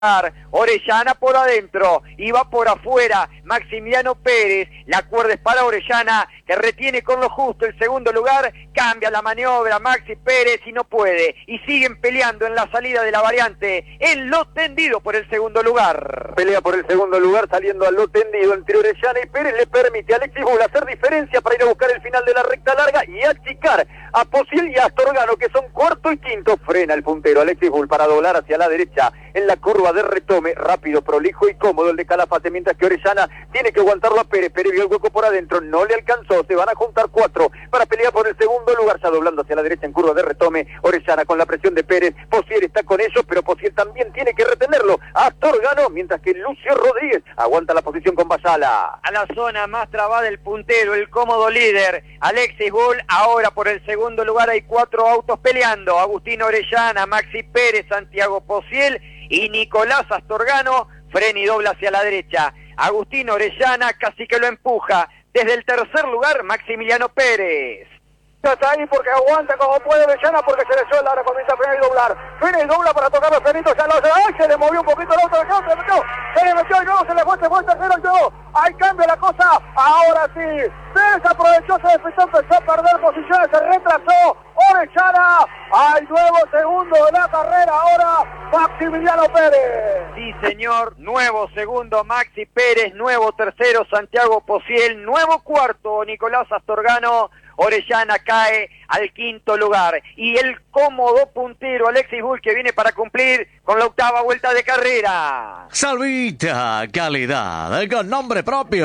Orellana por adentro, iba por afuera, Maximiliano Pérez, la cuerda es para Orellana, que retiene con lo justo el segundo lugar, cambia la maniobra Maxi Pérez y no puede, y siguen peleando en la salida de la variante, en lo tendido por el segundo lugar. Pelea por el segundo lugar, saliendo a lo tendido entre Orellana y Pérez, le permite a Alexis Bull hacer diferencia para ir a buscar el final de la recta larga y achicar a Posiel y a Astorgano, que son cuarto y quinto. Frena el puntero Alexis Bull para doblar hacia la derecha en la curva de retome, rápido, prolijo y cómodo el de Calafate, mientras que Orellana tiene que aguantarlo a Pérez. Pérez vio el hueco por adentro, no le alcanzó, se van a juntar cuatro para pelear por el segundo lugar, ya doblando hacia la derecha en curva de retome, Orellana con la presión de Pérez, Posiel está con ellos, pero Posiel también tiene que retenerlo, Astorgano, mientras que Lucio Rodríguez aguanta la posición con Bayala. A la zona más trabada el puntero, el cómodo líder, Alexis Bull, ahora por el segundo lugar hay cuatro autos peleando, Agustín Orellana, Maxi Pérez, Santiago Posiel y Nicolás Astorgano, frena y dobla hacia la derecha. Agustín Orellana casi que lo empuja. Desde el tercer lugar, Maximiliano Pérez. Está ahí porque aguanta como puede Orellana, porque se le suelta, ahora comienza a frenar y doblar. Frena y dobla para tocar los frenitos, ya lo hace. ¡Ay! Se le movió un poquito el auto, se le metió el nuevo, se le fue el tercero y todo. Ahí cambia la cosa, ahora sí. Desaprovechó, se despistó, empezó a perder posiciones, se retrasó. Orellana, al nuevo segundo de la carrera, ahora Maximiliano Pérez. Sí, señor, nuevo segundo Maxi Pérez, nuevo tercero Santiago Posiel, nuevo cuarto Nicolás Astorgano. Orellana cae al quinto lugar y el cómodo puntero Alexis Bull, que viene para cumplir con la octava vuelta de carrera. Salvita, calidad con nombre propio.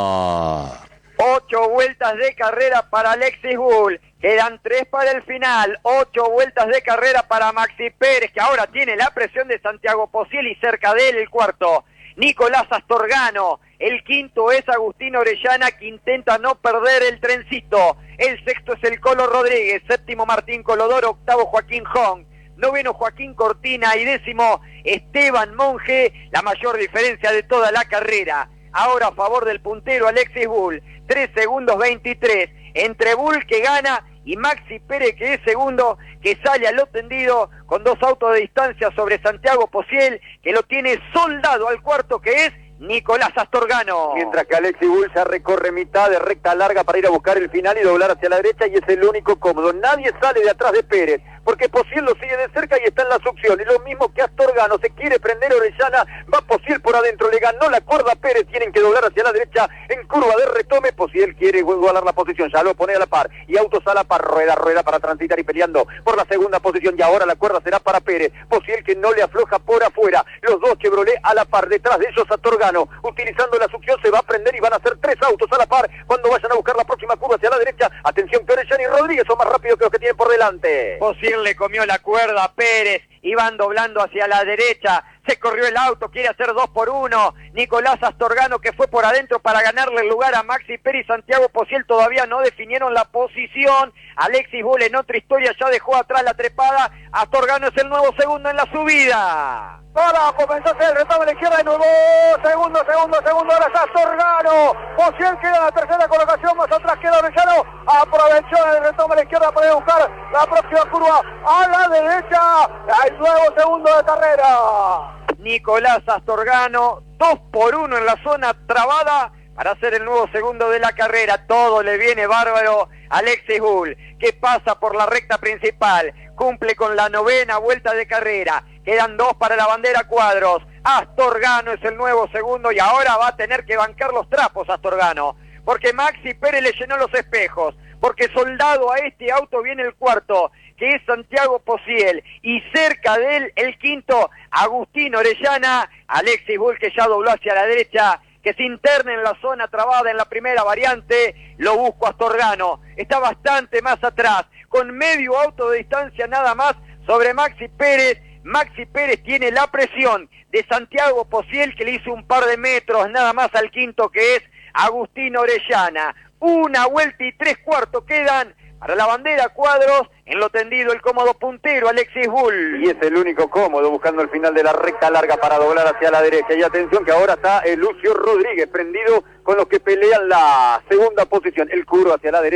8 vueltas de carrera para Alexis Bull, quedan 3 para el final, 8 vueltas de carrera para Maxi Pérez, que ahora tiene la presión de Santiago Posiel y cerca de él el cuarto, Nicolás Astorgano. El quinto es Agustín Orellana, que intenta no perder el trencito. El sexto es el Colo Rodríguez, séptimo Martín Colodoro, octavo Joaquín Hong, noveno Joaquín Cortina y décimo Esteban Monge, la mayor diferencia de toda la carrera. Ahora a favor del puntero Alexis Bull, 3 segundos 23, entre Bull, que gana, y Maxi Pérez, que es segundo, que sale a lo tendido con 2 autos de distancia sobre Santiago Posiel, que lo tiene soldado al cuarto, que es Nicolás Astorgano. Mientras que Alexis Bull ya recorre mitad de recta larga para ir a buscar el final y doblar hacia la derecha, y es el único cómodo. Nadie sale de atrás de Pérez, porque Posiel lo sigue de cerca y está en la succión. Y lo mismo que Astorgano, se quiere prender Orellana, va Posiel por adentro, le ganó la cuerda a Pérez, tienen que doblar hacia la derecha en curva de retome. Posiel quiere igualar la posición, ya lo pone a la par, y autos a la par, rueda para transitar y peleando por la segunda posición, y ahora la cuerda será para Pérez. Posiel, que no le afloja por afuera, los dos Chevrolet a la par, detrás de ellos Astorgano, utilizando la succión, se va a prender y van a ser 3 autos a la par cuando vayan a buscar la próxima curva hacia la derecha. Atención, que Orellana y Rodríguez son más rápidos que los que tienen por delante. Posiel le comió la cuerda a Pérez, iban doblando hacia la derecha, se corrió el auto, quiere hacer 2 por 1, Nicolás Astorgano, que fue por adentro para ganarle el lugar a Maxi Pérez. Santiago Posiel todavía no definieron la posición. Alexis Bull en otra historia ya dejó atrás la trepada. Astorgano es el nuevo segundo en la subida. Ahora comenzó a hacer el retome a la izquierda de nuevo, segundo, ahora está Astorgano. Posiel queda en la tercera colocación, más atrás queda Orellano, aprovechó el retome a la izquierda para ir a buscar la próxima curva a la derecha, el nuevo segundo de carrera. Nicolás Astorgano, 2 por 1 en la zona trabada para ser el nuevo segundo de la carrera. Todo le viene bárbaro a Alexis Bull, que pasa por la recta principal, cumple con la 9ª vuelta de carrera, quedan 2 para la bandera cuadros. Astorgano es el nuevo segundo y ahora va a tener que bancar los trapos Astorgano, porque Maxi Pérez le llenó los espejos, porque soldado a este auto viene el cuarto, que es Santiago Posiel, y cerca de él el quinto, Agustín Orellana. Alexis Bull, que ya dobló hacia la derecha, que se interna en la zona trabada en la primera variante, lo busco Astorgano, está bastante más atrás, con medio auto de distancia nada más sobre Maxi Pérez. Maxi Pérez tiene la presión de Santiago Posiel, que le hizo un par de metros nada más al quinto, que es Agustín Orellana. 1 vuelta y 3/4 quedan para la bandera cuadros. En lo tendido el cómodo puntero Alexis Bull. Y es el único cómodo buscando el final de la recta larga para doblar hacia la derecha. Y atención que ahora está Lucio Rodríguez prendido con los que pelean la segunda posición. El curvo hacia la derecha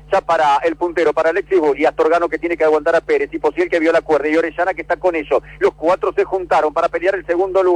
ya para el puntero, para Alexis Bull, y Astorgano que tiene que aguantar a Pérez, y Posiel que vio la cuerda, y Orellana que está con ellos. Los cuatro se juntaron para pelear el segundo lugar.